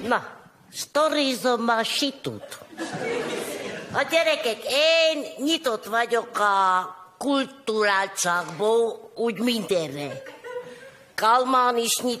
Na, sztorizom a situt. A gyerekek, én nyitott vagyok a kulturáltságból úgy mindenre. Kalmán is